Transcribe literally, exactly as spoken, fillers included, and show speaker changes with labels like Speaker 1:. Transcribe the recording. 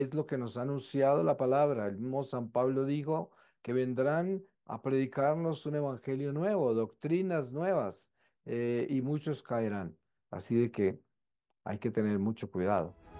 Speaker 1: es lo que nos ha anunciado la palabra. El mismo San Pablo dijo que vendrán a predicarnos un evangelio nuevo, doctrinas nuevas, eh, y muchos caerán. Así de que hay que tener mucho cuidado.